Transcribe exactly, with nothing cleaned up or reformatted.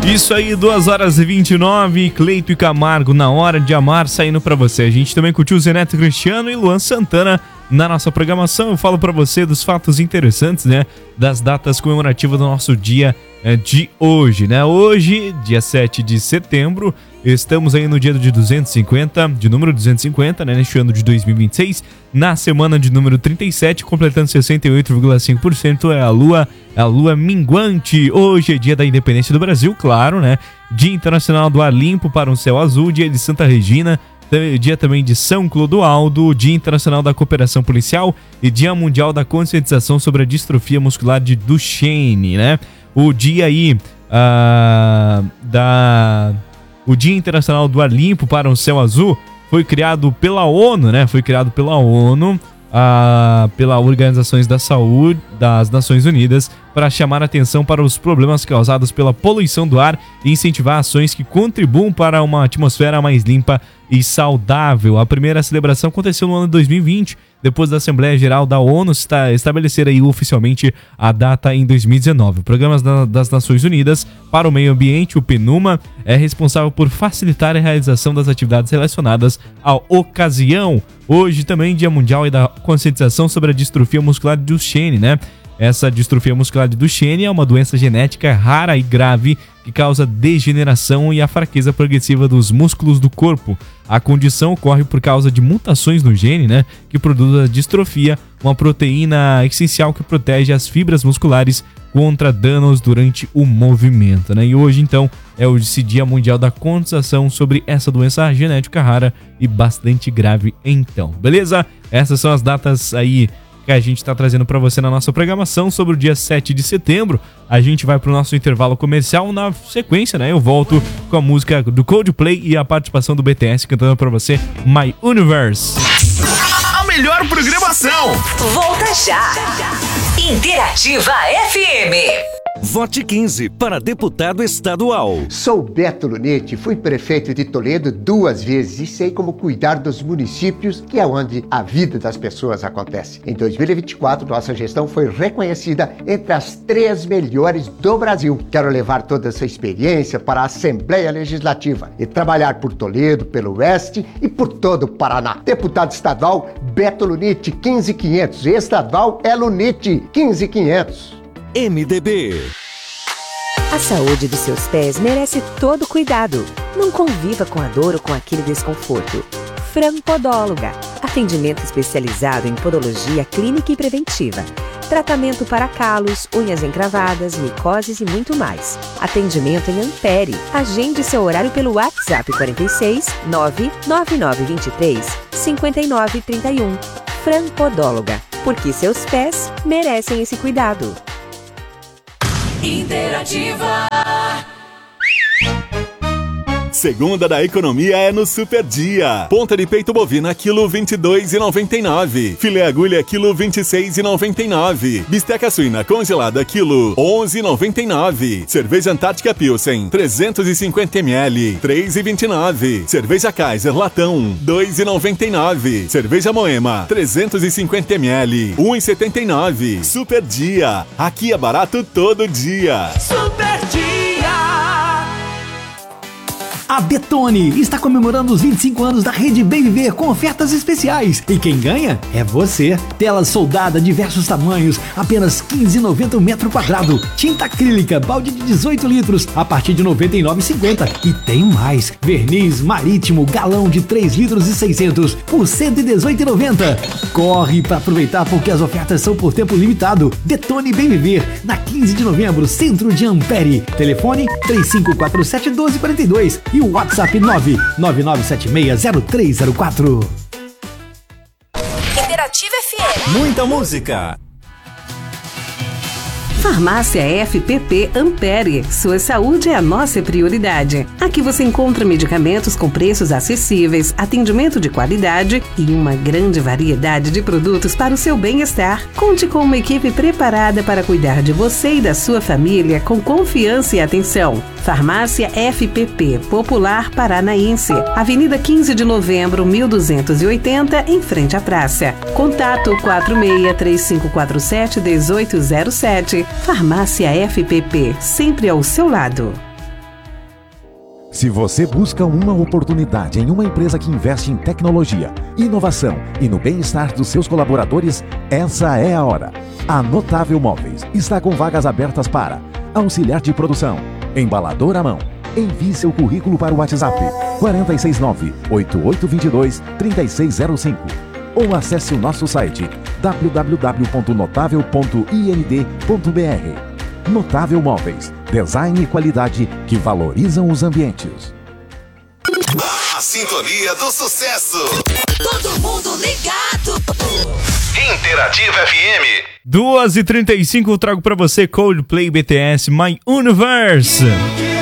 Isso aí, duas horas e vinte e nove, Cleito e Camargo, Na Hora de Amar, saindo pra você. A gente também curtiu Zé Neto Cristiano e Luan Santana na nossa programação. Eu falo pra você dos fatos interessantes, né, das datas comemorativas do nosso dia é, de hoje, né? Hoje, dia sete de setembro, estamos aí no dia de duzentos e cinquenta, de número duzentos e cinquenta, né, neste ano de dois mil e vinte e seis, na semana de número trinta e sete, completando sessenta e oito vírgula cinco por cento, é a lua, é a lua minguante. Hoje é dia da independência do Brasil, claro, né? Dia Internacional do Ar Limpo para um Céu Azul, dia de Santa Regina, dia também de São Clodoaldo, Dia Internacional da Cooperação Policial e Dia Mundial da Conscientização sobre a Distrofia Muscular de Duchenne, né? O dia aí uh, da... O Dia Internacional do Ar Limpo para um Céu Azul foi criado pela ONU, né? Foi criado pela ONU, uh, pela Organização da Saúde das Nações Unidas, para chamar a atenção para os problemas causados pela poluição do ar e incentivar ações que contribuam para uma atmosfera mais limpa e saudável. A primeira celebração aconteceu no ano de dois mil e vinte, depois da Assembleia Geral da ONU estabelecer aí oficialmente a data em dois mil e dezenove. O Programa das Nações Unidas para o Meio Ambiente, o PNUMA, é responsável por facilitar a realização das atividades relacionadas à ocasião. Hoje também Dia Mundial da Conscientização sobre a Distrofia Muscular de Duchenne, né? Essa distrofia muscular de Duchenne é uma doença genética rara e grave que causa degeneração e a fraqueza progressiva dos músculos do corpo. A condição ocorre por causa de mutações no gene, né, que produz a distrofia, uma proteína essencial que protege as fibras musculares contra danos durante o movimento, né? E hoje, então, é o Dia Mundial da Conscientização sobre essa doença genética rara e bastante grave, então. Beleza? Essas são as datas aí que a gente está trazendo para você na nossa programação sobre o dia sete de setembro. A gente vai para o nosso intervalo comercial. Na sequência, né, eu volto com a música do Coldplay e a participação do B T S cantando para você My Universe. A melhor programação. Volta já. Interativa F M. Vote quinze para deputado estadual. Sou Beto Lunete, fui prefeito de Toledo duas vezes e sei como cuidar dos municípios, que é onde a vida das pessoas acontece. Em dois mil e vinte e quatro, nossa gestão foi reconhecida entre as três melhores do Brasil. Quero levar toda essa experiência para a Assembleia Legislativa e trabalhar por Toledo, pelo Oeste e por todo o Paraná. Deputado estadual, Beto Lunete, quinze mil e quinhentos. Estadual é Lunete, quinze mil e quinhentos. M D B. A saúde dos seus pés merece todo cuidado. Não conviva com a dor ou com aquele desconforto. Fran Podóloga. Atendimento especializado em podologia clínica e preventiva. Tratamento para calos, unhas encravadas, micoses e muito mais. Atendimento em Ampere. Agende seu horário pelo WhatsApp quarenta e seis, nove nove nove dois três, cinco nove três um. Fran Podóloga. Porque seus pés merecem esse cuidado. Interativa. Segunda da economia é no Super Dia. Ponta de peito bovina, quilo vinte e dois reais e noventa e nove centavos. Filé agulha, quilo vinte e seis reais e noventa e nove centavos. Bisteca suína congelada, quilo onze reais e noventa e nove centavos. Cerveja Antártica Pilsen, trezentos e cinquenta mililitros, três reais e vinte e nove centavos. Cerveja Kaiser Latão, dois reais e noventa e nove centavos. Cerveja Moema, trezentos e cinquenta mililitros, um reais e setenta e nove centavos. Super Dia. Aqui é barato todo dia. Super Dia. A Detone está comemorando os vinte e cinco anos da Rede Bem Viver com ofertas especiais. E quem ganha é você. Tela soldada, diversos tamanhos, apenas quinze reais e noventa centavos o metro quadrado. Tinta acrílica, balde de dezoito litros, a partir de noventa e nove reais e cinquenta centavos. E tem mais. Verniz marítimo, galão de três litros e seiscentos por cento e dezoito reais e noventa centavos. Corre para aproveitar porque as ofertas são por tempo limitado. Detone Bem Viver, na quinze de novembro, centro de Ampere. Telefone três cinco quatro sete, um dois quatro dois e o WhatsApp nove nove nove sete seis zero três zero quatro. Interativa F M. Muita música. Farmácia F P P Ampere. Sua saúde é a nossa prioridade. Aqui você encontra medicamentos com preços acessíveis, atendimento de qualidade e uma grande variedade de produtos para o seu bem-estar. Conte com uma equipe preparada para cuidar de você e da sua família com confiança e atenção. Farmácia F P P Popular Paranaense, Avenida quinze de novembro, mil duzentos e oitenta, em frente à praça. Contato quatro seis três cinco quatro sete, um oito zero sete. Farmácia F P P, sempre ao seu lado. Se você busca uma oportunidade em uma empresa que investe em tecnologia, inovação e no bem-estar dos seus colaboradores, essa é a hora. A Notável Móveis está com vagas abertas para auxiliar de produção, embalador à mão. Envie seu currículo para o WhatsApp quatro seis nove, oito oito dois dois, três seis zero cinco ou acesse o nosso site w w w ponto notável ponto i n d ponto b r. Notável Móveis, design e qualidade que valorizam os ambientes. A sintonia do sucesso. Todo mundo ligado. Interativa F M. duas e trinta e cinco, eu trago pra você Coldplay B T S My Universe.